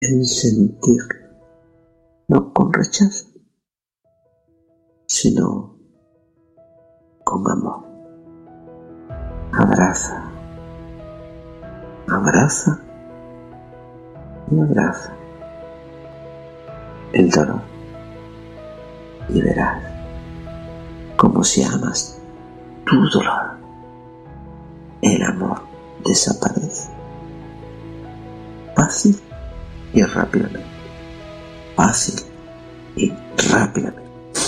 en sentir, no con rechazo, sino con amor. Abraza, abraza y abraza el dolor y verás como si amas tu dolor, el amor desaparece fácil y rápidamente, fácil y rápidamente.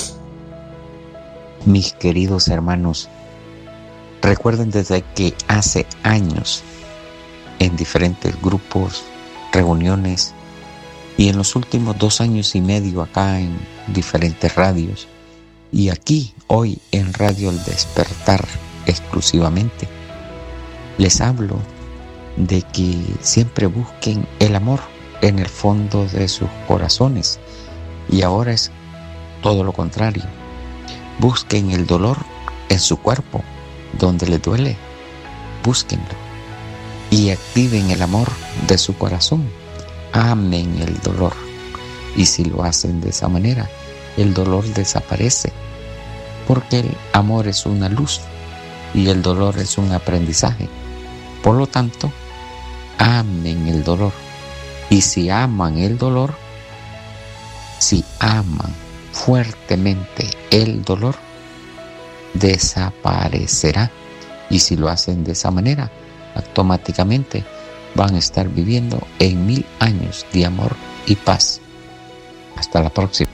Mis queridos hermanos, recuerden desde que hace años, en diferentes grupos, reuniones, y en los últimos 2 años y medio acá en diferentes radios, y aquí hoy en Radio El Despertar exclusivamente, les hablo de que siempre busquen el amor en el fondo de sus corazones, y ahora es todo lo contrario. Busquen el dolor en su cuerpo, donde les duele, búsquenlo y activen el amor de su corazón. Amen el dolor, y si lo hacen de esa manera, el dolor desaparece, porque el amor es una luz y el dolor es un aprendizaje. Por lo tanto, amen el dolor, y si aman el dolor, si aman fuertemente el dolor, desaparecerá. Y si lo hacen de esa manera, automáticamente van a estar viviendo en 1000 años de amor y paz. Hasta la próxima.